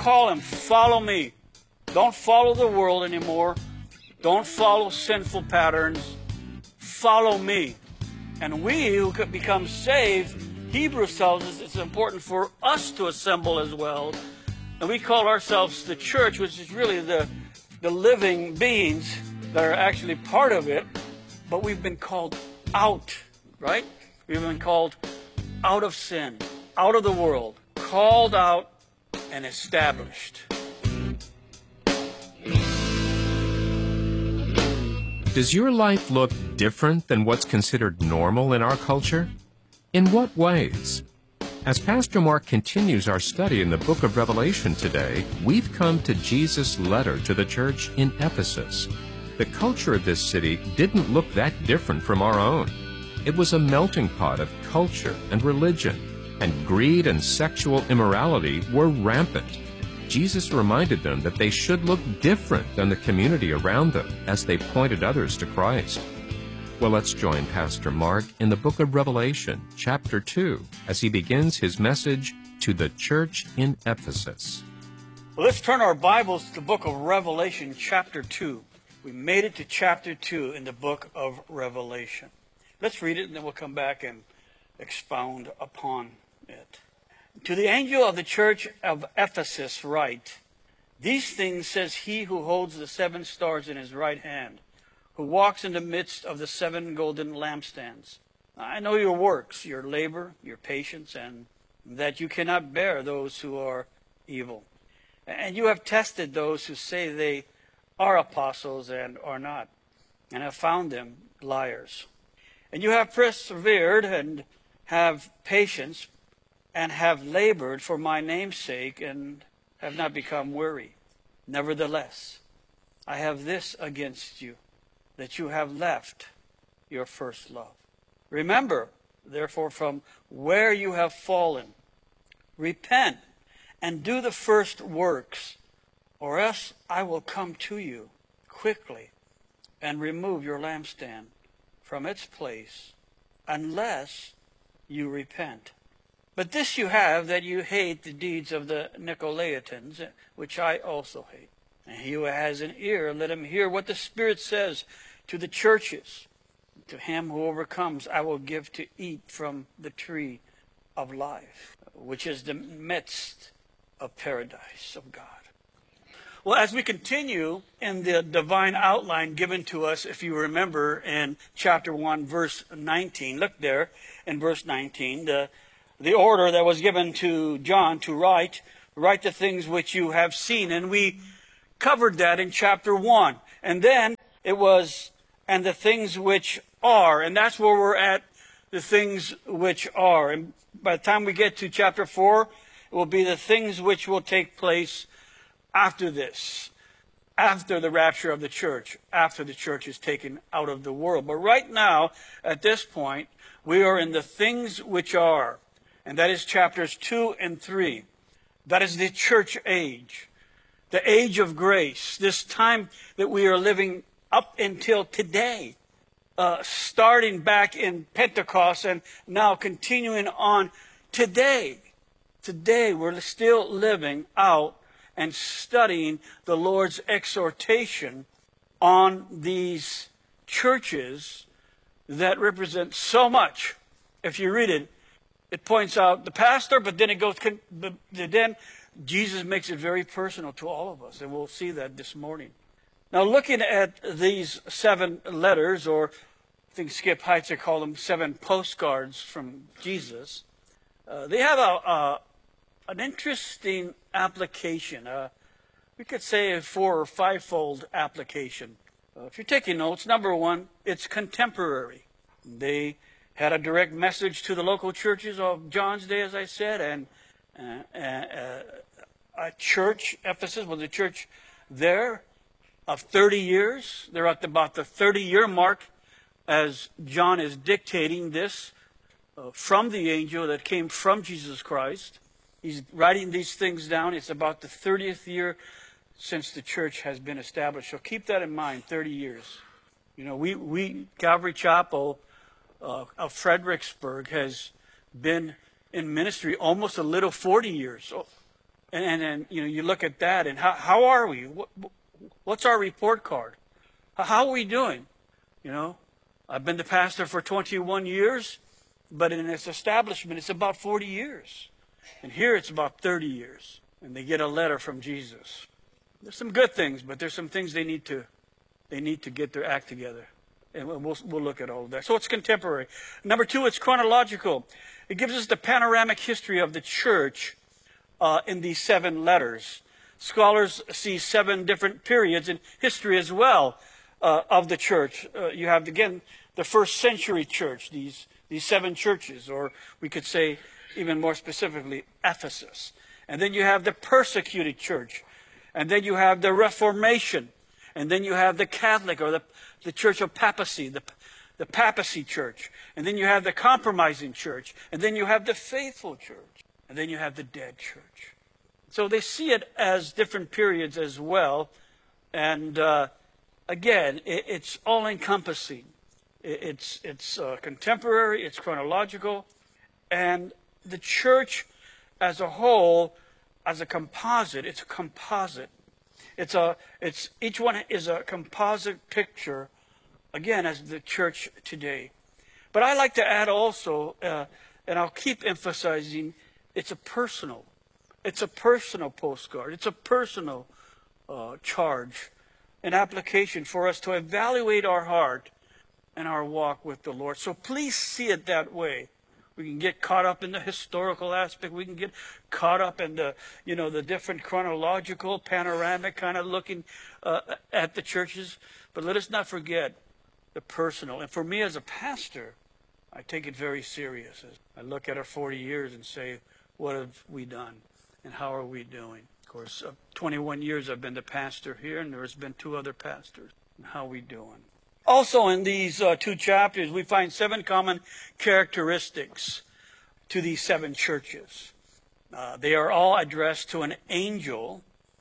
call him, follow me. Don't follow the world anymore. Don't follow sinful patterns. Follow me. And we who could become saved, Hebrews tells us it's important for us to assemble as well. And we call ourselves the church, which is really the living beings that are actually part of it. But we've been called out, right? We've been called out of sin, out of the world, called out and established. Does your life look different than what's considered normal in our culture? In what ways? As Pastor Mark continues our study in the book of Revelation today, we've come to Jesus' letter to the church in Ephesus. The culture of this city didn't look that different from our own. It was a melting pot of culture and religion, and greed and sexual immorality were rampant. Jesus reminded them that they should look different than the community around them as they pointed others to Christ. Well, let's join Pastor Mark in the book of Revelation, chapter 2, as he begins his message to the church in Ephesus. Well, let's turn our Bibles to the book of Revelation, chapter 2. We made it to chapter 2 in the book of Revelation. Let's read it, and then we'll come back and expound upon it. To the angel of the church of Ephesus write, these things says he who holds the 7 stars in his right hand, who walks in the midst of the 7 golden lampstands. I know your works, your labor, your patience, and that you cannot bear those who are evil. And you have tested those who say they are apostles and are not, and have found them liars. And you have persevered and have patience, and have labored for my name's sake, and have not become weary. Nevertheless, I have this against you, that you have left your first love. Remember, therefore, from where you have fallen, repent and do the first works, or else I will come to you quickly and remove your lampstand from its place, unless you repent. But this you have, that you hate the deeds of the Nicolaitans, which I also hate. And he who has an ear, let him hear what the Spirit says to the churches. To him who overcomes, I will give to eat from the tree of life, which is the midst of paradise of God. Well, as we continue in the divine outline given to us, if you remember in chapter 1, verse 19, look there in verse 19, the order that was given to John to write the things which you have seen. And we covered that in chapter 1. And then it was, and the things which are. And that's where we're at, the things which are. And by the time we get to chapter 4, it will be the things which will take place after this, after the rapture of the church, after the church is taken out of the world. But right now, at this point, we are in the things which are. And that is chapters 2 and 3. That is the church age, the age of grace, this time that we are living up until today, starting back in Pentecost and now continuing on today. Today we're still living out and studying the Lord's exhortation on these churches that represent so much. If you read it, it points out the pastor, but then it goes, then Jesus makes it very personal to all of us, and we'll see that this morning. Now, looking at these 7 letters, or I think Skip Heitzer called them 7 postcards from Jesus, they have an interesting application. We could say a 4 or 5-fold application. If you're taking notes, number 1, it's contemporary. They had a direct message to the local churches of John's day, as I said, and a church, Ephesus was a church there of 30 years. They're at about the 30-year mark as John is dictating this from the angel that came from Jesus Christ. He's writing these things down. It's about the 30th year since the church has been established. So keep that in mind, 30 years. You know, we Calvary Chapel of Fredericksburg has been in ministry almost a little 40 years. And you know, you look at that, and how are we? What's our report card? How are we doing? You know, I've been the pastor for 21 years, but in this establishment, it's about 40 years. And here it's about 30 years. And they get a letter from Jesus. There's some good things, but there's some things they need to get their act together. And we'll look at all of that. So it's contemporary. Number two, it's chronological. It gives us the panoramic history of the church in these 7 letters. Scholars see 7 different periods in history as well of the church. You have, again, the first century church, these 7 churches, or we could say even more specifically, Ephesus. And then you have the persecuted church. And then you have the Reformation. And then you have the Catholic, or the Church of Papacy, the Papacy Church. And then you have the Compromising Church. And then you have the Faithful Church. And then you have the Dead Church. So they see it as different periods as well. And again, it's all-encompassing. It's contemporary, it's chronological. And the church as a whole, as a composite, it's a composite. Each one is a composite picture, again, as the church today. But I like to add also, and I'll keep emphasizing, it's a personal postcard. It's a personal charge, an application for us to evaluate our heart and our walk with the Lord. So please see it that way. We can get caught up in the historical aspect. We can get caught up in the different chronological, panoramic kind of looking at the churches. But let us not forget the personal. And for me as a pastor, I take it very serious. I look at our 40 years and say, what have we done? And how are we doing? Of course, 21 years I've been the pastor here, and there's been 2 other pastors. And how are we doing? Also in these 2 chapters, we find 7 common characteristics to these 7 churches. They are all addressed to an angel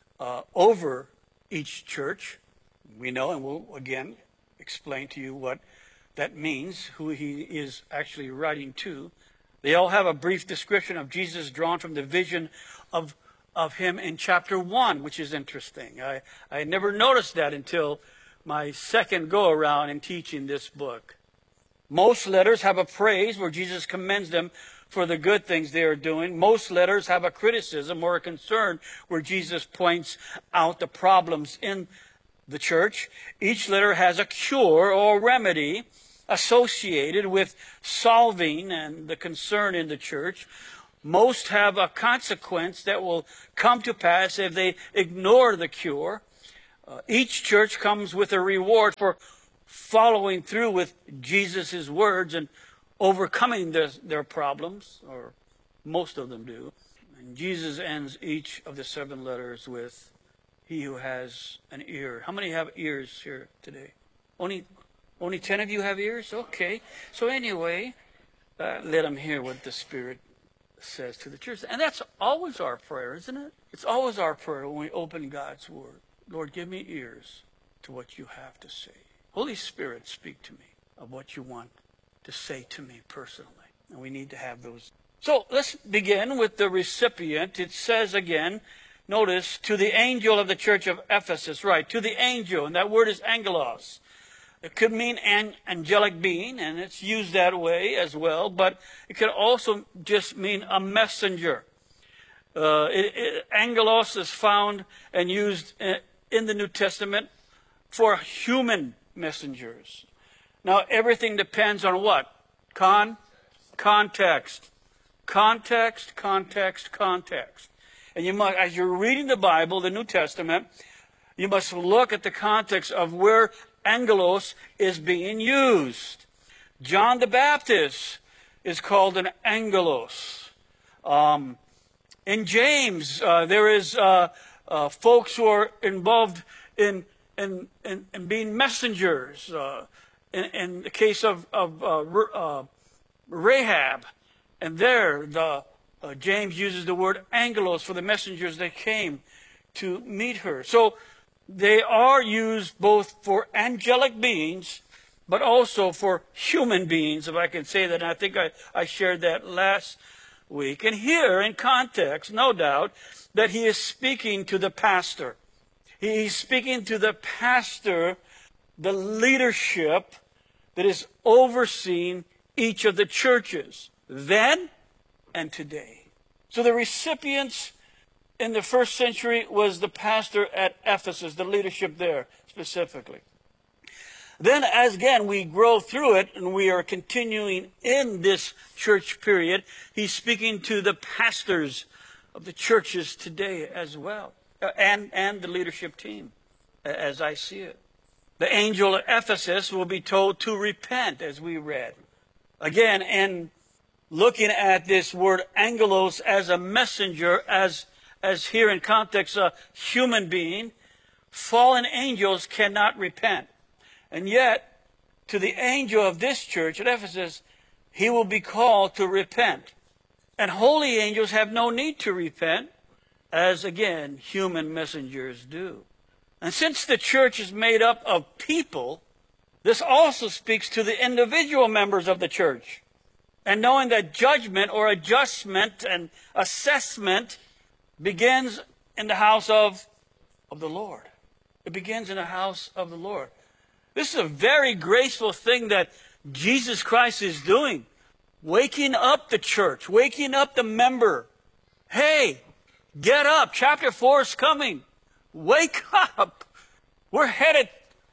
over each church. We know, and we'll again explain to you what that means, who he is actually writing to. They all have a brief description of Jesus drawn from the vision of him in chapter 1, which is interesting. I never noticed that until my second go-around in teaching this book. Most letters have a praise where Jesus commends them for the good things they are doing. Most letters have a criticism or a concern where Jesus points out the problems in the church. Each letter has a cure or remedy associated with solving and the concern in the church. Most have a consequence that will come to pass if they ignore the cure. Each church comes with a reward for following through with Jesus' words and overcoming their problems, or most of them do. And Jesus ends each of the 7 letters with, he who has an ear. How many have ears here today? Only 10 of you have ears? Okay. So anyway, let them hear what the Spirit says to the church. And that's always our prayer, isn't it? It's always our prayer when we open God's Word. Lord, give me ears to what you have to say. Holy Spirit, speak to me of what you want to say to me personally. And we need to have those. So let's begin with the recipient. It says again, notice, to the angel of the church of Ephesus. Right, to the angel. And that word is angelos. It could mean an angelic being, and it's used that way as well. But it could also just mean a messenger. Angelos is found and used in the New Testament for human messengers. Now, everything depends on what? Context. Context, context, context. And you must, as you're reading the Bible, the New Testament, you must look at the context of where angelos is being used. John the Baptist is called an angelos. In James, there is folks who are involved in being messengers. In the case of Rahab, and there James uses the word angelos for the messengers that came to meet her. So they are used both for angelic beings, but also for human beings, if I can say that. And I think I shared that last week. And here, in context, no doubt, that he is speaking to the pastor. He's speaking to the pastor, the leadership that is overseeing each of the churches, then and today. So the recipients in the first century was the pastor at Ephesus, the leadership there specifically. Then, as again, we grow through it and we are continuing in this church period, he's speaking to the pastors of the churches today as well, and the leadership team, as I see it. The angel at Ephesus will be told to repent, as we read. Again, in looking at this word angelos as a messenger, as here in context, a human being, fallen angels cannot repent. And yet, to the angel of this church at Ephesus, he will be called to repent. And holy angels have no need to repent, as again, human messengers do. And since the church is made up of people, this also speaks to the individual members of the church. And knowing that judgment or adjustment and assessment begins in the house of the Lord. It begins in the house of the Lord. This is a very graceful thing that Jesus Christ is doing. Waking up the church, waking up the member. Hey, get up. Chapter 4 is coming. Wake up. We're headed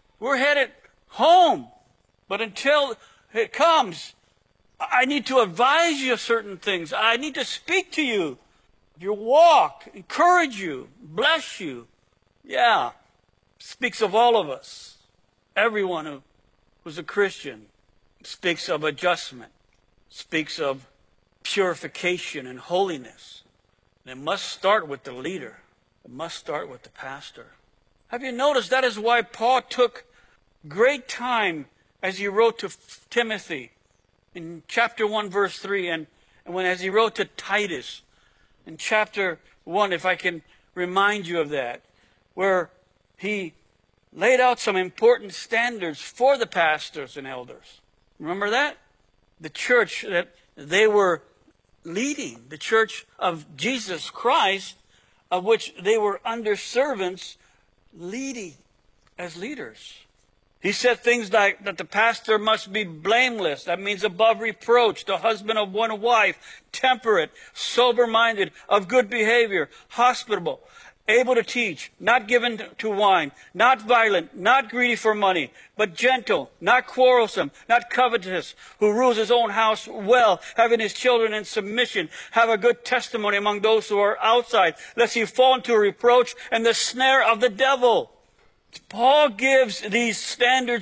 home. But until it comes, I need to advise you of certain things. I need to speak to you. Your walk, encourage you, bless you. Yeah, speaks of all of us. Everyone who's a Christian speaks of adjustment, speaks of purification and holiness. And it must start with the leader. It must start with the pastor. Have you noticed that is why Paul took great time as he wrote to Timothy in chapter 1, verse 3, and as he wrote to Titus in chapter 1, if I can remind you of that, where he laid out some important standards for the pastors and elders. Remember that? The church that they were leading, the church of Jesus Christ, of which they were under servants, leading as leaders. He said things like that the pastor must be blameless. That means above reproach, the husband of one wife, temperate, sober-minded, of good behavior, hospitable, able to teach, not given to wine, not violent, not greedy for money, but gentle, not quarrelsome, not covetous, who rules his own house well, having his children in submission, have a good testimony among those who are outside, lest he fall into reproach and the snare of the devil. Paul gives these standards